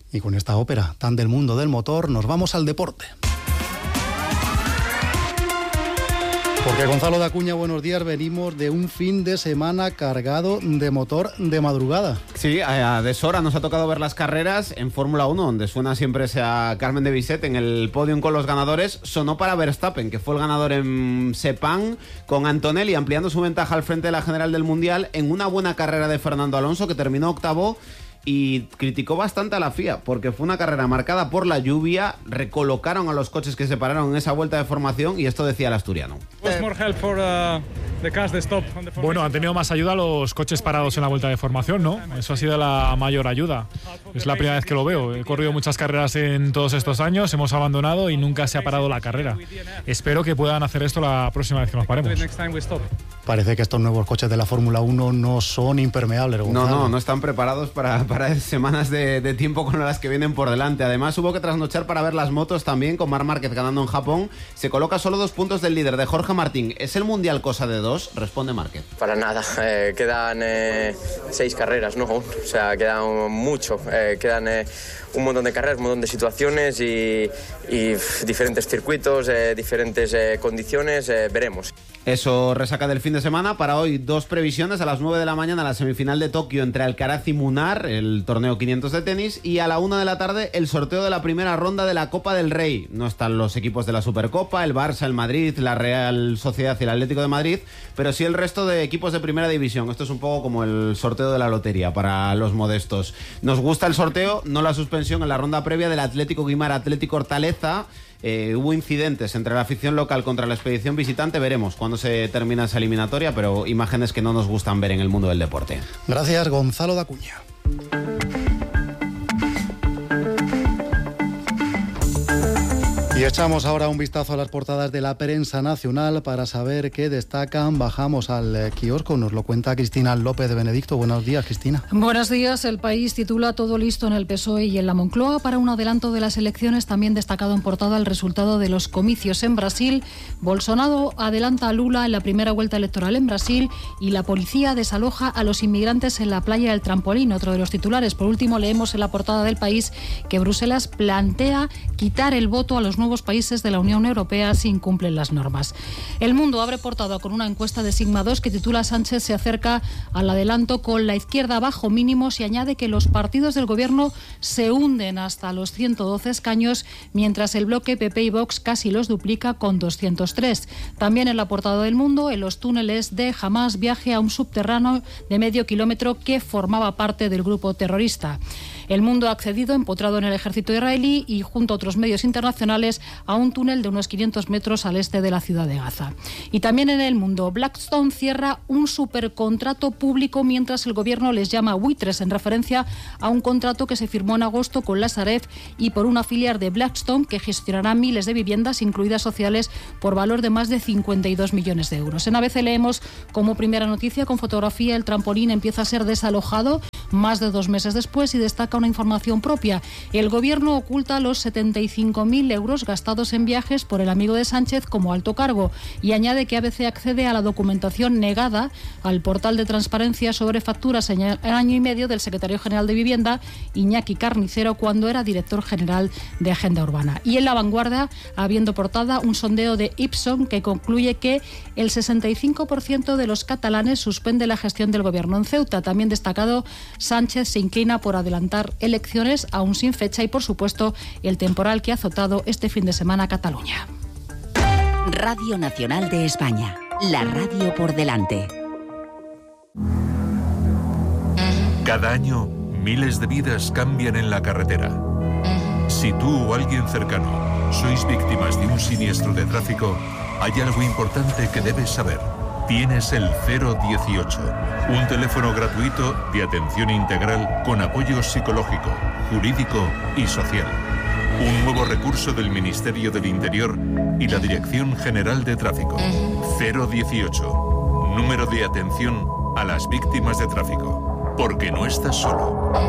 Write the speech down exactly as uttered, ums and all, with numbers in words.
Y con esta ópera tan del mundo del motor nos vamos al deporte. Porque Gonzalo de Acuña, buenos días, venimos de un fin de semana cargado de motor de madrugada. Sí, a deshora nos ha tocado ver las carreras en Fórmula uno, donde suena siempre esa Carmen de Bizet en el podium con los ganadores. Sonó para Verstappen, que fue el ganador en Sepang, con Antonelli ampliando su ventaja al frente de la general del Mundial en una buena carrera de Fernando Alonso, que terminó octavo. Y criticó bastante a la F I A porque fue una carrera marcada por la lluvia, recolocaron a los coches que se pararon en esa vuelta de formación y esto decía el asturiano. Bueno, han tenido más ayuda los coches parados en la vuelta de formación, ¿no? Eso ha sido la mayor ayuda. Es la primera vez que lo veo. He corrido muchas carreras en todos estos años, hemos abandonado y nunca se ha parado la carrera. Espero que puedan hacer esto la próxima vez que nos paremos. Parece que estos nuevos coches de la Fórmula uno no son impermeables, Gonzalo. No, no, no están preparados para, para semanas de, de tiempo con las que vienen por delante. Además, hubo que trasnochar para ver las motos también, con Marc Márquez ganando en Japón. Se coloca solo dos puntos del líder, de Jorge Martín. ¿Es el Mundial cosa de dos? Responde Márquez. Para nada, eh, quedan eh, seis carreras, ¿no? O sea, quedan mucho, eh, quedan eh, un montón de carreras, un montón de situaciones y, y pff, diferentes circuitos, eh, diferentes eh, condiciones, eh, veremos. Eso resaca del fin de semana. Para hoy, dos previsiones. A las nueve de la mañana, la semifinal de Tokio entre Alcaraz y Munar, el torneo quinientos de tenis. Y a la una de la tarde, el sorteo de la primera ronda de la Copa del Rey. No están los equipos de la Supercopa, el Barça, el Madrid, la Real Sociedad y el Atlético de Madrid, pero sí el resto de equipos de primera división. Esto es un poco como el sorteo de la lotería para los modestos. Nos gusta el sorteo, no la suspensión en la ronda previa del Atlético Guimar Atlético Hortaleza. Eh, hubo incidentes entre la afición local contra la expedición visitante. Veremos cuándo se termina esa eliminatoria, pero imágenes que no nos gustan ver en el mundo del deporte. Gracias, Gonzalo de Acuña. Y echamos ahora un vistazo a las portadas de la prensa nacional para saber qué destacan. Bajamos al eh, kiosco, nos lo cuenta Cristina López de Benedicto. Buenos días, Cristina. Buenos días. El País titula todo listo en el P S O E y en la Moncloa para un adelanto de las elecciones. También destacado en portada el resultado de los comicios en Brasil. Bolsonaro adelanta a Lula en la primera vuelta electoral en Brasil y la policía desaloja a los inmigrantes en la playa del Trampolín. Otro de los titulares. Por último, leemos en la portada del País que Bruselas plantea quitar el voto a los nuevos países de la Unión Europea si incumplen las normas. El Mundo abre portada con una encuesta de Sigma dos que titula Sánchez se acerca al adelanto con la izquierda bajo mínimos y añade que los partidos del gobierno se hunden hasta los ciento doce escaños, mientras el bloque P P y Vox casi los duplica con doscientos tres. También en la portada del Mundo, en los túneles de Hamás, viaje a un subterráneo de medio kilómetro que formaba parte del grupo terrorista. El Mundo ha accedido, empotrado en el ejército israelí y junto a otros medios internacionales, a un túnel de unos quinientos metros al este de la ciudad de Gaza. Y también en El Mundo, Blackstone cierra un supercontrato público mientras el gobierno les llama buitres, en referencia a un contrato que se firmó en agosto con la Sareb y por una filial de Blackstone que gestionará miles de viviendas, incluidas sociales, por valor de más de cincuenta y dos millones de euros. En A B C leemos como primera noticia con fotografía: el trampolín empieza a ser desalojado más de dos meses después, y destaca una información propia. El gobierno oculta los setenta y cinco mil euros gastados en viajes por el amigo de Sánchez como alto cargo, y añade que A B C accede a la documentación negada al portal de transparencia sobre facturas en año y medio del secretario general de Vivienda, Iñaki Carnicero, cuando era director general de Agenda Urbana. Y en La Vanguardia, habiendo portada un sondeo de Ipsos que concluye que el sesenta y cinco por ciento de los catalanes suspende la gestión del gobierno en Ceuta. También destacado, Sánchez se inclina por adelantar elecciones aún sin fecha y, por supuesto, el temporal que ha azotado este fin de semana a Cataluña. Radio Nacional de España, la radio por delante. Cada año, miles de vidas cambian en la carretera. Si tú o alguien cercano sois víctimas de un siniestro de tráfico, hay algo importante que debes saber. Tienes el cero dieciocho, un teléfono gratuito de atención integral con apoyo psicológico, jurídico y social. Un nuevo recurso del Ministerio del Interior y la Dirección General de Tráfico. cero dieciocho, número de atención a las víctimas de tráfico. Porque no estás solo.